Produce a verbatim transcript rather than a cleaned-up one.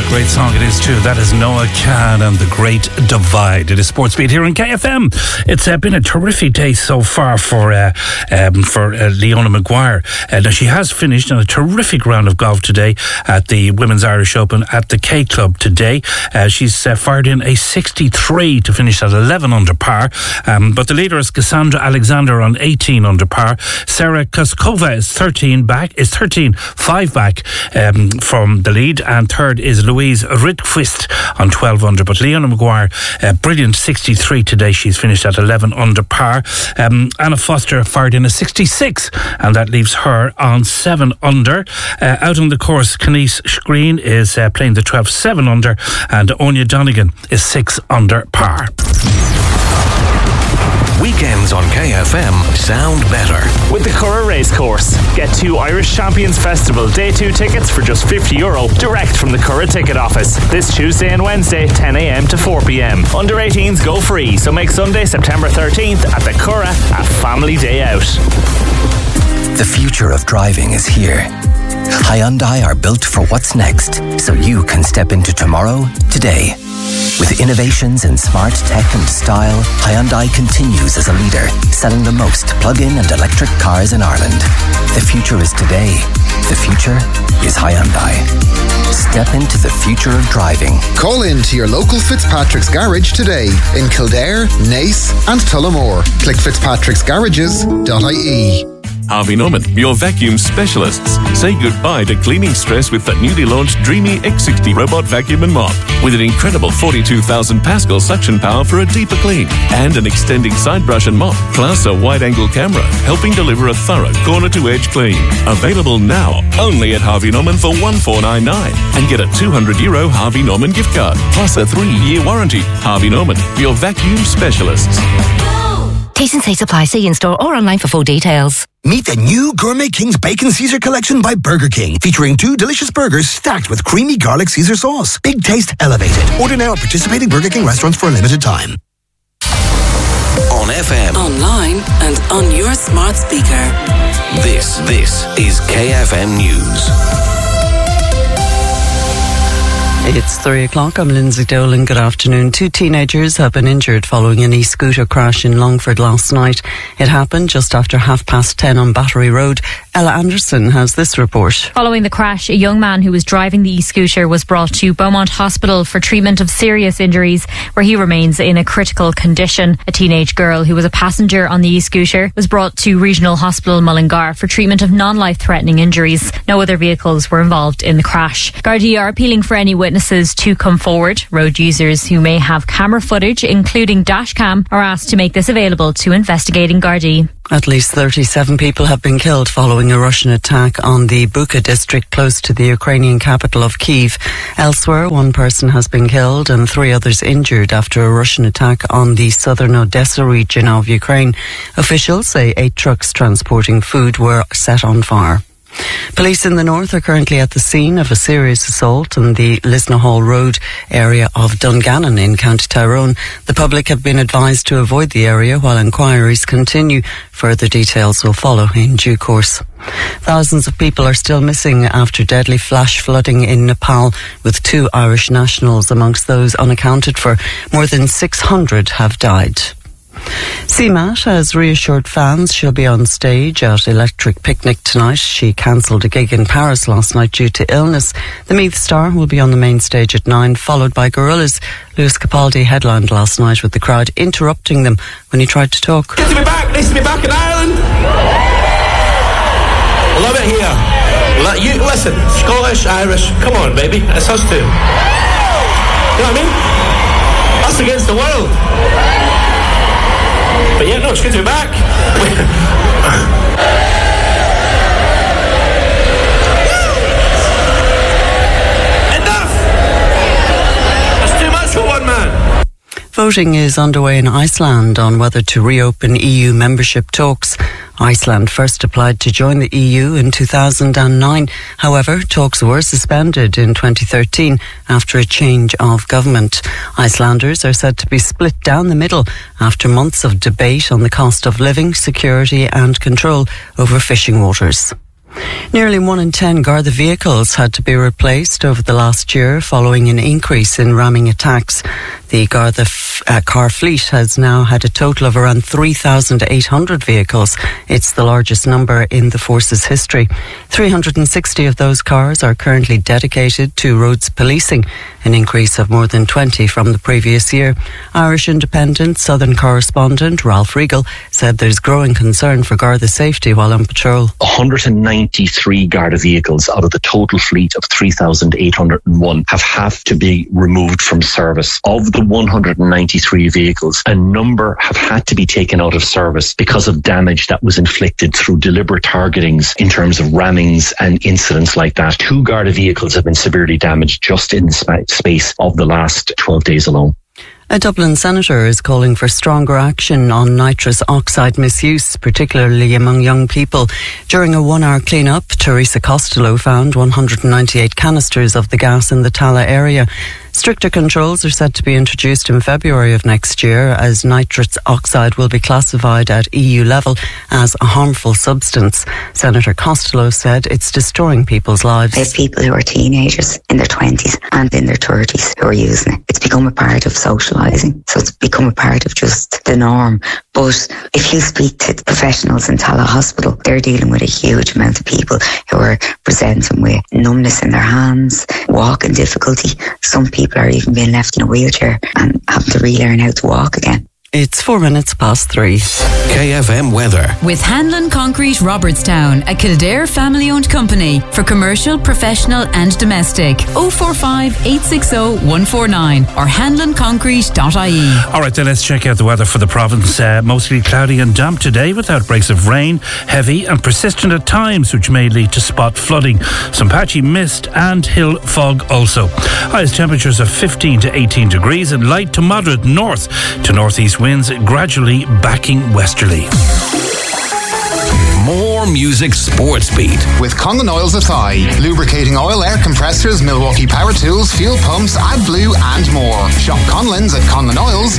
Great song it is too. That is Noah Kahan and The Great Divide. It is Sports Beat here in K F M. It's uh, been a terrific day so far for uh, um, for uh, Leona Maguire. Uh, now she has finished in a terrific round of golf today at the Women's Irish Open at the K Club today. Uh, she's uh, fired in a sixty-three to finish at eleven under par. Um, but the leader is Cassandra Alexander on eighteen under par. Sarah Koskova is thirteen back, is thirteen five back um, from the lead, and third is Louise Rydqvist on twelve under. But Leona Maguire, uh, brilliant sixty-three today. She's finished at eleven under par. Um, Anna Foster fired in a sixty-six, and that leaves her on seven under. Uh, out on the course, Kenise Green is uh, playing the twelve seven under, and Anya Donegan is six under par. Weekends on K F M sound better with the Curragh Racecourse. Get two Irish Champions Festival Day two tickets for just fifty euro direct from the Curragh ticket office this Tuesday and Wednesday ten a m to four p m. Under eighteens go free, so make Sunday September thirteenth at the Curragh a family day out. The future of driving is here. Hyundai are built for what's next, so you can step into tomorrow today. With innovations in smart tech and style, Hyundai continues as a leader, selling the most plug-in and electric cars in Ireland. The future is today. The future is Hyundai. Step into the future of driving. Call in to your local Fitzpatrick's Garage today in Kildare, Naas and Tullamore. Click fitzpatricks garages dot I E. Harvey Norman, your vacuum specialists. Say goodbye to cleaning stress with the newly launched Dreamy X sixty robot vacuum and mop. With an incredible forty-two thousand Pascal suction power for a deeper clean and an extending side brush and mop, plus a wide-angle camera, helping deliver a thorough corner-to-edge clean. Available now only at Harvey Norman for one four nine nine, and get a two hundred euro Harvey Norman gift card, plus a three-year warranty. Harvey Norman, your vacuum specialists. T's and C's apply. See in store or online for full details. Meet the new Gourmet King's Bacon Caesar Collection by Burger King, featuring two delicious burgers stacked with creamy garlic Caesar sauce. Big taste elevated. Order now at participating Burger King restaurants for a limited time. On F M, online and on your smart speaker. This, this is K F M News. It's three o'clock. I'm Lindsay Dolan. Good afternoon. Two teenagers have been injured following an e-scooter crash in Longford last night. It happened just after half past ten on Battery Road. Ella Anderson has this report. Following the crash, a young man who was driving the e-scooter was brought to Beaumont Hospital for treatment of serious injuries, where he remains in a critical condition. A teenage girl who was a passenger on the e-scooter was brought to Regional Hospital Mullingar for treatment of non-life-threatening injuries. No other vehicles were involved in the crash. Gardaí are appealing for any witnesses to come forward. Road users who may have camera footage, including dashcam, are asked to make this available to investigating Gardaí. At least thirty-seven people have been killed following a Russian attack on the Bucha district close to the Ukrainian capital of Kyiv. Elsewhere, one person has been killed and three others injured after a Russian attack on the southern Odessa region of Ukraine. Officials say eight trucks transporting food were set on fire. Police in the north are currently at the scene of a serious assault in the Lisnahall Road area of Dungannon in County Tyrone. The public have been advised to avoid the area while inquiries continue. Further details will follow in due course. Thousands of people are still missing after deadly flash flooding in Nepal, with two Irish nationals amongst those unaccounted for. More than six hundred have died. C M A T has reassured fans she'll be on stage at Electric Picnic tonight. She cancelled a gig in Paris last night due to illness. The Meath star will be on the main stage at nine, followed by Gorillaz. Lewis Capaldi headlined last night with the crowd interrupting them when he tried to talk. Good to be back. Nice to be back in Ireland. I love it here. You listen, Scottish, Irish. Come on, baby. It's us two. You know what I mean? Us against the world. But yeah, no, it's good to be back. Enough! That's too much for one man. Voting is underway in Iceland on whether to reopen E U membership talks. Iceland first applied to join the E U in two thousand nine. However, talks were suspended in twenty thirteen after a change of government. Icelanders are said to be split down the middle after months of debate on the cost of living, security and control over fishing waters. Nearly one in ten Garda vehicles had to be replaced over the last year following an increase in ramming attacks. The Garda f- uh, car fleet has now had a total of around three thousand eight hundred vehicles. It's the largest number in the force's history. three hundred sixty of those cars are currently dedicated to roads policing, an increase of more than twenty from the previous year. Irish Independent Southern correspondent Ralph Regal said there's growing concern for Garda safety while on patrol. one hundred ninety-three Garda vehicles out of the total fleet of three thousand eight hundred one have had to be removed from service. Of the one hundred ninety-three vehicles, a number have had to be taken out of service because of damage that was inflicted through deliberate targetings in terms of rammings and incidents like that. Two Garda vehicles have been severely damaged just in the sp- space of the last twelve days alone. A Dublin senator is calling for stronger action on nitrous oxide misuse, particularly among young people. During a one-hour clean-up, Teresa Costello found one hundred ninety-eight canisters of the gas in the Tala area. Stricter controls are set to be introduced in February of next year, as nitrous oxide will be classified at E U level as a harmful substance. Senator Costello said it's destroying people's lives. There's people who are teenagers in their twenties and in their thirties who are using it. It's become a part of socialising, so it's become a part of just the norm. But if you speak to the professionals in Tala Hospital, they're dealing with a huge amount of people who are presenting with numbness in their hands, walking difficulty. Some people People are even being left in a wheelchair and having to relearn how to walk again. It's four minutes past three. K F M weather. With Hanlon Concrete Robertstown, a Kildare family-owned company for commercial, professional and domestic. oh four five, eight six oh, one four nine or hanlon concrete dot I E. All right, then let's check out the weather for the province. Uh, mostly cloudy and damp today with outbreaks of rain, heavy and persistent at times, which may lead to spot flooding. Some patchy mist and hill fog also. Highest temperatures of fifteen to eighteen degrees and light to moderate north to northeast winds gradually backing westerly. More music sports beat. With Conlon Oils of Thai. Lubricating oil, air compressors, Milwaukee power tools, fuel pumps, AdBlue and more. Shop Conlon's at conlon oils